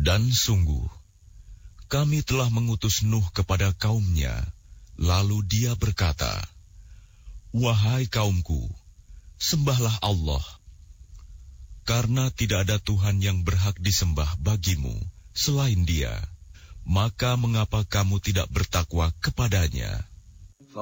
Dan sungguh, kami telah mengutus Nuh kepada kaumnya, lalu dia berkata, "Wahai kaumku, sembahlah Allah, karena tidak ada Tuhan yang berhak disembah bagimu selain Dia. Maka mengapa kamu tidak bertakwa kepadanya?"